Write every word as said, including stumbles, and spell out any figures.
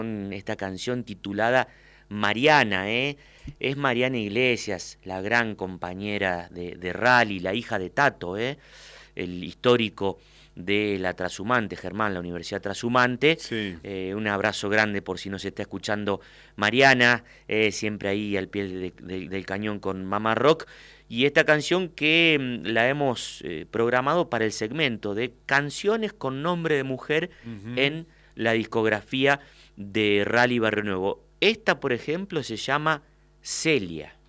esta canción titulada Mariana, ¿eh? Es Mariana Iglesias, la gran compañera de, de rally, la hija de Tato, ¿eh? El histórico de la Trashumante, Germán, la Universidad Trashumante. Sí. Eh, un abrazo grande por si nos está escuchando Mariana, eh, siempre ahí al pie de, de, del cañón con Mamá Rock. Y esta canción que mm, la hemos eh, programado para el segmento de canciones con nombre de mujer Ujú. en la discografía de Rally Barrio Nuevo. Esta, por ejemplo, se llama Celia.